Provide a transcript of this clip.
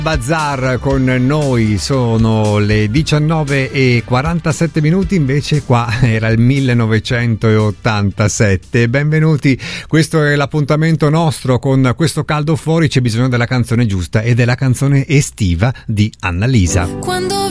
Bazar con noi, sono le 19:47 invece qua era il 1987. Benvenuti, questo è l'appuntamento nostro. Con questo caldo fuori c'è bisogno della canzone giusta ed è la canzone estiva di Annalisa. Quando